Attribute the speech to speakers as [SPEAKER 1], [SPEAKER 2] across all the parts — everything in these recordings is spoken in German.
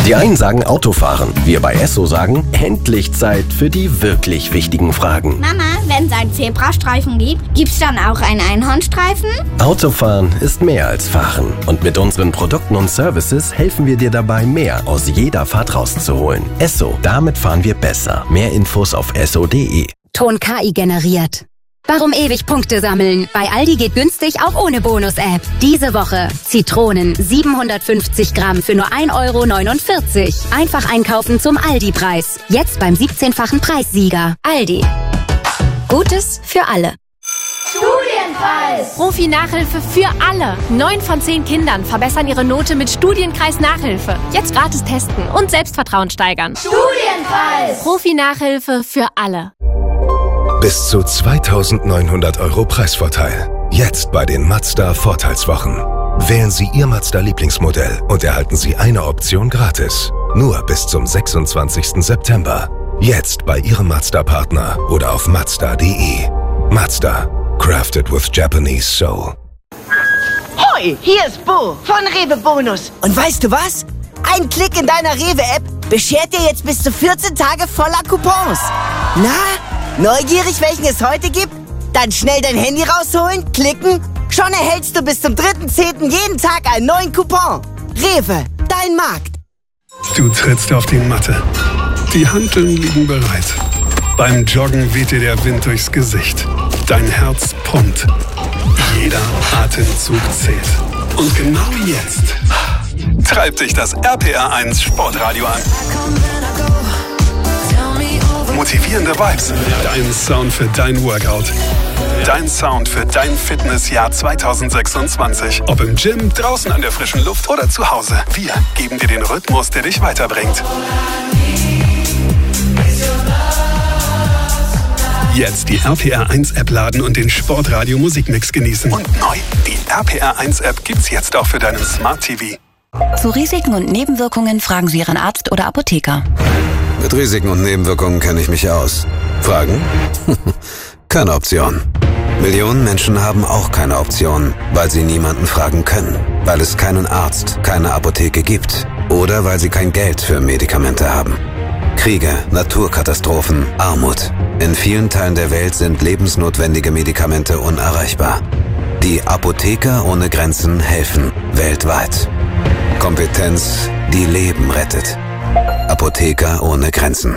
[SPEAKER 1] Die einen sagen Autofahren, wir bei Esso sagen, endlich Zeit für die wirklich wichtigen Fragen.
[SPEAKER 2] Mama, wenn es einen Zebrastreifen gibt, gibt's dann auch einen Einhornstreifen?
[SPEAKER 1] Autofahren ist mehr als Fahren. Und mit unseren Produkten und Services helfen wir dir dabei, mehr aus jeder Fahrt rauszuholen. Esso, damit fahren wir besser. Mehr Infos auf esso.de.
[SPEAKER 3] Ton KI generiert. Warum ewig Punkte sammeln? Bei Aldi geht günstig auch ohne Bonus-App. Diese Woche Zitronen 750 Gramm für nur 1,49 €. Einfach einkaufen zum Aldi-Preis. Jetzt beim 17-fachen Preissieger. Aldi. Gutes für alle.
[SPEAKER 4] Studienkreis! Profi-Nachhilfe für alle. 9 von 10 Kindern verbessern ihre Note mit Studienkreis-Nachhilfe. Jetzt gratis testen und Selbstvertrauen steigern.
[SPEAKER 2] Studienkreis!
[SPEAKER 4] Profi-Nachhilfe für alle.
[SPEAKER 5] Bis zu 2.900 € Preisvorteil. Jetzt bei den Mazda Vorteilswochen. Wählen Sie Ihr Mazda-Lieblingsmodell und erhalten Sie eine Option gratis. Nur bis zum 26. September. Jetzt bei Ihrem Mazda-Partner oder auf Mazda.de. Mazda. Crafted with Japanese Soul.
[SPEAKER 6] Hoi, hier ist Bo von Rewe Bonus. Und weißt du was? Ein Klick in deiner Rewe-App beschert dir jetzt bis zu 14 Tage voller Coupons. Na, neugierig, welchen es heute gibt? Dann schnell dein Handy rausholen, klicken. Schon erhältst du bis zum 3.10. jeden Tag einen neuen Coupon. Rewe, dein Markt.
[SPEAKER 7] Du trittst auf die Matte. Die Hanteln liegen bereit. Beim Joggen weht dir der Wind durchs Gesicht. Dein Herz pumpt. Jeder Atemzug zählt. Und genau jetzt treibt dich das RPR1 Sportradio an. Motivierende Vibes. Dein Sound für dein Workout. Dein Sound für dein Fitnessjahr 2026. Ob im Gym, draußen an der frischen Luft oder zu Hause. Wir geben dir den Rhythmus, der dich weiterbringt. Jetzt die RPR1-App laden und den Sportradio Musikmix genießen. Und neu, die RPR1-App gibt's jetzt auch für deinen Smart TV.
[SPEAKER 3] Zu Risiken und Nebenwirkungen fragen Sie Ihren Arzt oder Apotheker.
[SPEAKER 8] Mit Risiken und Nebenwirkungen kenne ich mich aus. Fragen? Keine Option. Millionen Menschen haben auch keine Option, weil sie niemanden fragen können. Weil es keinen Arzt, keine Apotheke gibt. Oder weil sie kein Geld für Medikamente haben. Kriege, Naturkatastrophen, Armut. In vielen Teilen der Welt sind lebensnotwendige Medikamente unerreichbar. Die Apotheker ohne Grenzen helfen weltweit. Kompetenz, die Leben rettet. Apotheker ohne Grenzen.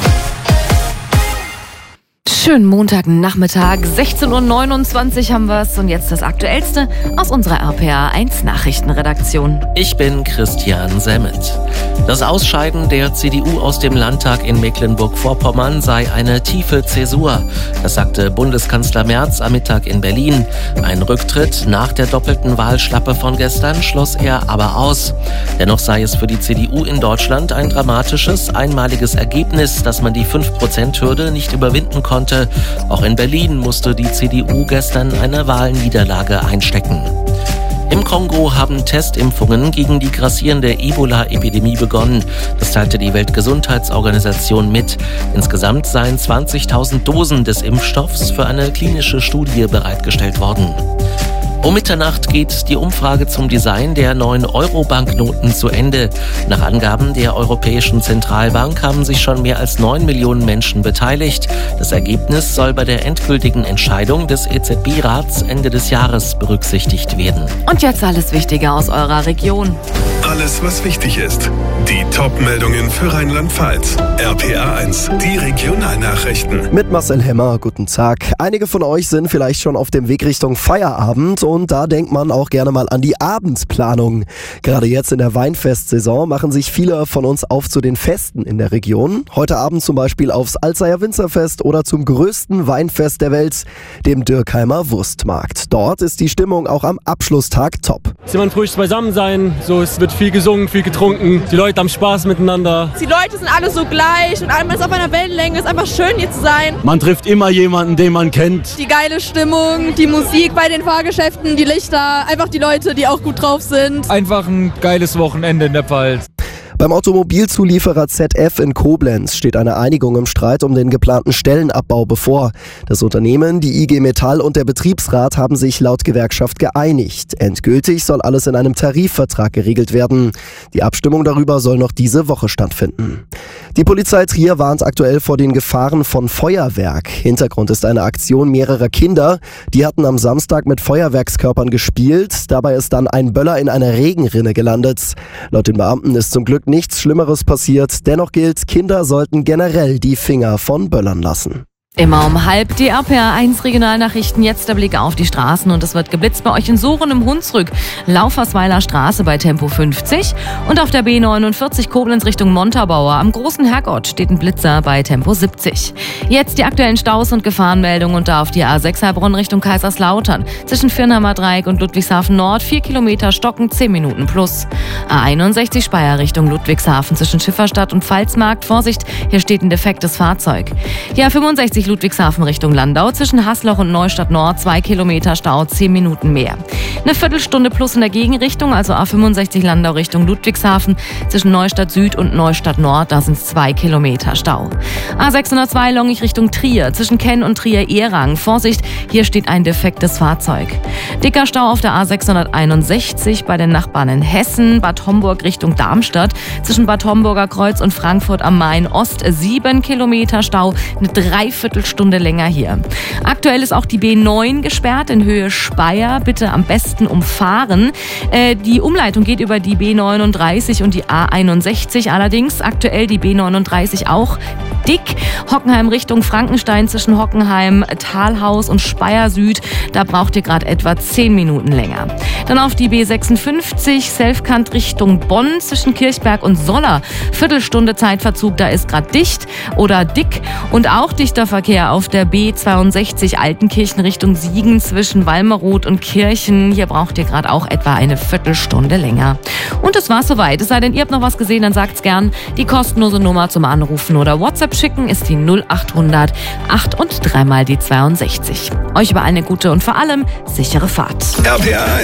[SPEAKER 9] Schönen Montagnachmittag, 16:29 Uhr haben wir es und jetzt das Aktuellste aus unserer RPR1 Nachrichtenredaktion.
[SPEAKER 10] Ich bin Christian Semmet. Das Ausscheiden der CDU aus dem Landtag in Mecklenburg-Vorpommern sei eine tiefe Zäsur. Das sagte Bundeskanzler Merz am Mittag in Berlin. Ein Rücktritt nach der doppelten Wahlschlappe von gestern schloss er aber aus. Dennoch sei es für die CDU in Deutschland ein dramatisches, einmaliges Ergebnis, dass man die 5%-Hürde nicht überwinden konnte. Auch in Berlin musste die CDU gestern eine Wahlniederlage einstecken. Im Kongo haben Testimpfungen gegen die grassierende Ebola-Epidemie begonnen. Das teilte die Weltgesundheitsorganisation mit. Insgesamt seien 20.000 Dosen des Impfstoffs für eine klinische Studie bereitgestellt worden. Um Mitternacht geht die Umfrage zum Design der neuen Euro-Banknoten zu Ende. Nach Angaben der Europäischen Zentralbank haben sich schon mehr als 9 Millionen Menschen beteiligt. Das Ergebnis soll bei der endgültigen Entscheidung des EZB-Rats Ende des Jahres berücksichtigt werden.
[SPEAKER 9] Und jetzt alles Wichtige aus eurer Region.
[SPEAKER 7] Alles, was wichtig ist. Die Top-Meldungen für Rheinland-Pfalz. RPR1, die Regionalnachrichten.
[SPEAKER 11] Mit Marcel Hemmer, guten Tag. Einige von euch sind vielleicht schon auf dem Weg Richtung Feierabend und da denkt man auch gerne mal an die Abendplanung. Gerade jetzt in der Weinfestsaison machen sich viele von uns auf zu den Festen in der Region. Heute Abend zum Beispiel aufs Alzeyer Winzerfest oder zum größten Weinfest der Welt, dem Dürkheimer Wurstmarkt. Dort ist die Stimmung auch am Abschlusstag top.
[SPEAKER 12] Man früh beisammen sein, so es wird viel gesungen, viel getrunken, die Leute haben Spaß miteinander.
[SPEAKER 13] Die Leute sind alle so gleich und man ist auf einer Wellenlänge, es ist einfach schön hier zu sein.
[SPEAKER 12] Man trifft immer jemanden, den man kennt.
[SPEAKER 13] Die geile Stimmung, die Musik bei den Fahrgeschäften, die Lichter, einfach die Leute, die auch gut drauf sind.
[SPEAKER 12] Einfach ein geiles Wochenende in der Pfalz.
[SPEAKER 11] Beim Automobilzulieferer ZF in Koblenz steht eine Einigung im Streit um den geplanten Stellenabbau bevor. Das Unternehmen, die IG Metall und der Betriebsrat haben sich laut Gewerkschaft geeinigt. Endgültig soll alles in einem Tarifvertrag geregelt werden. Die Abstimmung darüber soll noch diese Woche stattfinden. Die Polizei Trier warnt aktuell vor den Gefahren von Feuerwerk. Hintergrund ist eine Aktion mehrerer Kinder. Die hatten am Samstag mit Feuerwerkskörpern gespielt. Dabei ist dann ein Böller in einer Regenrinne gelandet. Laut den Beamten ist zum Glück nichts Schlimmeres passiert. Dennoch gilt, Kinder sollten generell die Finger von Böllern lassen.
[SPEAKER 9] Immer um 12:30 die RPR1 Regionalnachrichten. Jetzt der Blick auf die Straßen und es wird geblitzt bei euch in Sohren im Hunsrück, Laufersweiler Straße bei Tempo 50 und auf der B49 Koblenz Richtung Montabaur. Am Großen Herrgott steht ein Blitzer bei Tempo 70. Jetzt die aktuellen Staus und Gefahrenmeldungen und da auf die A6 Heilbronn Richtung Kaiserslautern. Zwischen Firnheimer Dreieck und Ludwigshafen Nord 4 Kilometer stocken, 10 Minuten plus. A61 Speyer Richtung Ludwigshafen zwischen Schifferstadt und Pfalzmarkt. Vorsicht, hier steht ein defektes Fahrzeug. Die A65 Ludwigshafen Richtung Landau zwischen Haßloch und Neustadt Nord 2 Kilometer Stau, 10 Minuten mehr. Eine Viertelstunde plus in der Gegenrichtung, also A65 Landau Richtung Ludwigshafen zwischen Neustadt Süd und Neustadt Nord, da sind es 2 Kilometer Stau. A602 Longich Richtung Trier zwischen Kenn und Trier-Ehrang. Vorsicht, hier steht ein defektes Fahrzeug. Dicker Stau auf der A661 bei den Nachbarn in Hessen, Bad Homburg Richtung Darmstadt zwischen Bad Homburger Kreuz und Frankfurt am Main Ost 7 Kilometer Stau, eine Dreiviertelstunde länger hier. Aktuell ist auch die B9 gesperrt in Höhe Speyer. Bitte am besten umfahren. Die Umleitung geht über die B39 und die A61. Allerdings aktuell die B39 auch dick. Hockenheim Richtung Frankenstein zwischen Hockenheim, Talhaus und Speyer Süd. Da braucht ihr gerade etwa 10 Minuten länger. Dann auf die B56 Selfkant Richtung Bonn zwischen Kirchberg und Soller. Viertelstunde Zeitverzug, da ist gerade dicht oder dick. Und auch dichter Verkehr auf der B62 Altenkirchen Richtung Siegen zwischen Walmeroth und Kirchen. Hier braucht ihr gerade auch etwa eine Viertelstunde länger. Und das war's soweit. Es sei denn, ihr habt noch was gesehen, dann sagt's gern. Die kostenlose Nummer zum Anrufen oder WhatsApp schicken ist die 0800 8 und 3 mal die 62. Euch überall eine gute und vor allem sichere Fahrt.
[SPEAKER 5] RPR